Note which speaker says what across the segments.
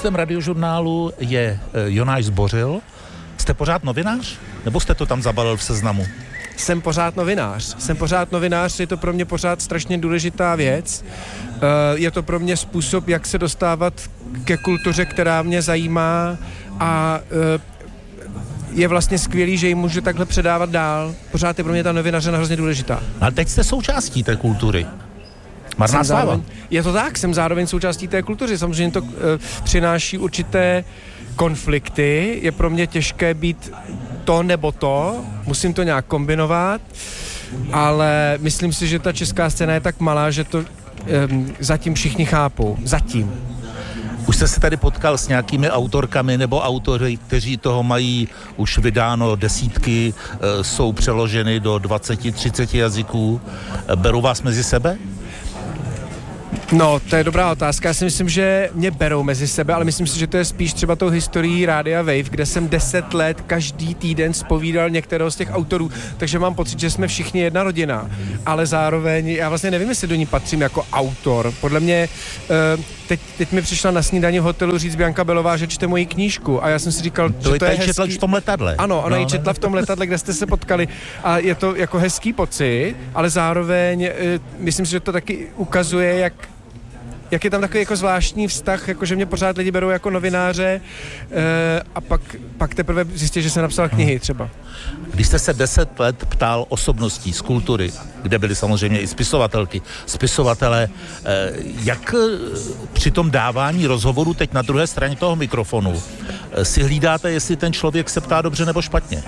Speaker 1: Hostem Radiožurnálu je Jonáš Zbořil. Jste pořád novinář? Nebo jste to tam zabalil v Seznamu?
Speaker 2: Jsem pořád novinář, je to pro mě pořád strašně důležitá věc. Je to pro mě způsob, jak se dostávat ke kultuře, která mě zajímá a je vlastně skvělý, že ji můžu takhle předávat dál. Pořád je pro mě ta novinařina hrozně důležitá.
Speaker 1: Ale teď jste součástí té kultury. Marná sláva.
Speaker 2: Je to tak, jsem zároveň součástí té kultury. Samozřejmě to přináší určité konflikty. Je pro mě těžké být to nebo to. Musím to nějak kombinovat. Ale myslím si, že ta česká scéna je tak malá, že to zatím všichni chápou. Zatím.
Speaker 1: Už jste se tady potkal s nějakými autorkami nebo autory, kteří toho mají už vydáno desítky, jsou přeloženy do 20-30 jazyků. Berou vás mezi sebe?
Speaker 2: No, to je dobrá otázka. Já si myslím, že mě berou mezi sebe, ale myslím si, že to je spíš třeba tou historií Rádia Wave, kde jsem 10 let každý týden zpovídal některého z těch autorů, takže mám pocit, že jsme všichni jedna rodina. Ale zároveň, já vlastně nevím, jestli do ní patřím jako autor. Podle mě, teď mi přišla na snídani v hotelu říct Bianka Belová, že čte moji knížku a já jsem si říkal, že to je hezký.
Speaker 1: Četla v tom letadle.
Speaker 2: Ano, ona ji četla v tom letadle, kde jste se potkali a je to jako hezký pocit, ale zároveň myslím si, že to taky ukazuje, jak je tam takový jako zvláštní vztah, jako že mě pořád lidi berou jako novináře a pak teprve zjistí, že jsem napsal knihy třeba.
Speaker 1: Když jste se 10 let ptal osobností z kultury, kde byly samozřejmě i spisovatelky, spisovatelé, jak při tom dávání rozhovoru teď na druhé straně toho mikrofonu si hlídáte, jestli ten člověk se ptá dobře nebo špatně?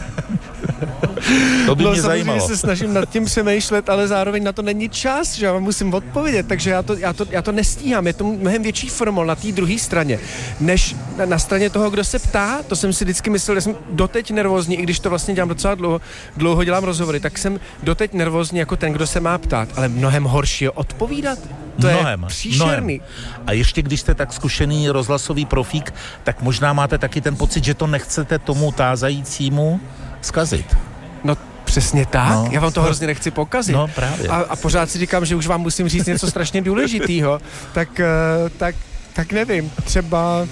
Speaker 1: To by mě zajímalo.
Speaker 2: Se snažím nad tím přemýšlet, ale zároveň na to není čas, že já musím odpovědět, takže já to nestíhám. Je to mnohem větší formol na té druhé straně, než na straně toho, kdo se ptá. To jsem si vždycky myslel, že jsem doteď nervózní, i když to vlastně dělám docela dlouho dělám rozhovory, tak jsem doteď nervózní jako ten, kdo se má ptát, ale mnohem horší je odpovídat. To je příšerný.
Speaker 1: A ještě když jste tak zkušený rozhlasový profík, tak možná máte taky ten pocit, že to nechcete tomu tázajícímu zkazit.
Speaker 2: No přesně tak, no, já vám to hrozně nechci pokazit.
Speaker 1: No právě.
Speaker 2: A pořád si říkám, že už vám musím říct něco strašně důležitýho, tak nevím, třeba...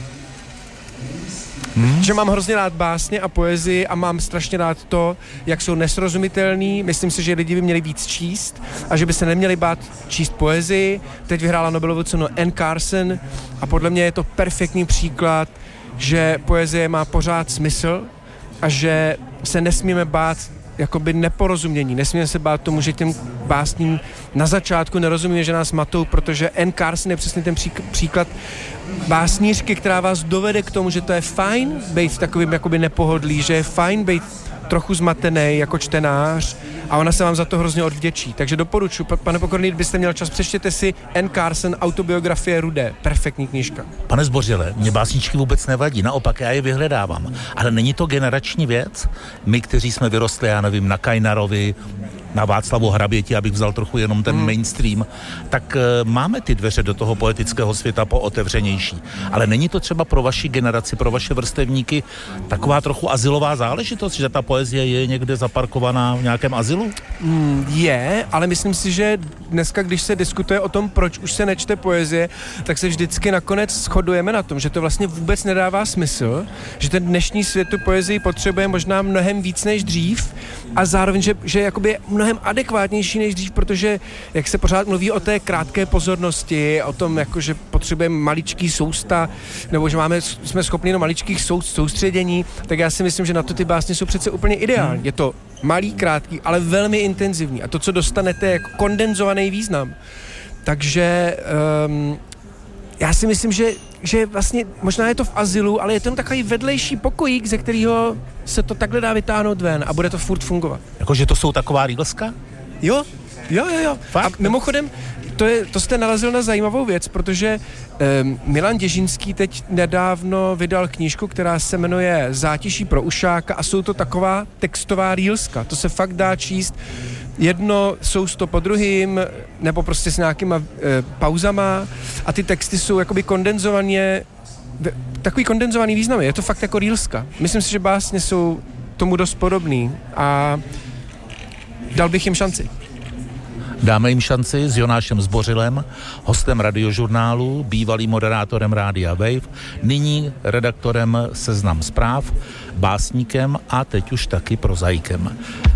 Speaker 2: Že mám hrozně rád básně a poezii a mám strašně rád to, jak jsou nesrozumitelný. Myslím si, že lidi by měli víc číst a že by se neměli bát číst poezii. Teď vyhrála Nobelovu cenu Anne Carson a podle mě je to perfektní příklad, že poezie má pořád smysl a že se nesmíme bát jakoby neporozumění. Nesmíme se bát tomu, že těm básním na začátku nerozumíme, že nás matou, protože Anne Carson je přesně ten příklad básnířky, která vás dovede k tomu, že to je fajn být takovým jakoby nepohodlí, že je fajn být trochu zmatený jako čtenář a ona se vám za to hrozně odvděčí. Takže doporučuji, pane Pokorný, kdybyste měl čas, přečtěte si Anne Carson, Autobiografie Rudé. Perfektní knížka.
Speaker 1: Pane Zbořile, mě básničky vůbec nevadí, naopak já je vyhledávám. Ale není to generační věc? My, kteří jsme vyrostli, já nevím, na Kajnarovi, na Václavu Hraběti, abych vzal trochu jenom ten mainstream, tak máme ty dveře do toho poetického světa pootevřenější. Ale není to třeba pro vaši generaci, pro vaše vrstevníky taková trochu azylová záležitost, že ta poezie je někde zaparkovaná v nějakém azylu?
Speaker 2: Je, ale myslím si, že dneska, když se diskutuje o tom, proč už se nečte poezie, tak se vždycky nakonec shodujeme na tom, že to vlastně vůbec nedává smysl, že ten dnešní svět tu poezii potřebuje možná mnohem víc než dřív a zároveň, že jakoby je mnohem adekvátnější než dřív, protože jak se pořád mluví o té krátké pozornosti, o tom, jako, že potřebujeme maličký sousta, nebo že jsme schopni do maličkých soustředění, tak já si myslím, že na to ty básně jsou přece úplně ideální. Je to malý, krátký, ale velmi intenzivní. A to, co dostanete, je jako kondenzovaný význam. Takže já si myslím, že vlastně možná je to v azylu, ale je to takový vedlejší pokojík, ze kterého se to takhle dá vytáhnout ven a bude to furt fungovat.
Speaker 1: Jakože to jsou taková rýlska?
Speaker 2: Jo.
Speaker 1: Fakt?
Speaker 2: A mimochodem, to jste narazil na zajímavou věc, protože Milan Děžinský teď nedávno vydal knížku, která se jmenuje Zátiší pro ušáka a jsou to taková textová rýlska. To se fakt dá číst jedno sousto po druhým, nebo prostě s nějakýma pauzama a ty texty jsou jakoby kondenzovaně, takový kondenzovaný významy. Je to fakt jako rýlska. Myslím si, že básně jsou tomu dost podobný a dal bych jim šanci.
Speaker 1: Dáme jim šanci s Jonášem Zbořilem, hostem Radiožurnálu, bývalým moderátorem Rádia Wave, nyní redaktorem Seznam zpráv, básníkem a teď už taky prozaikem.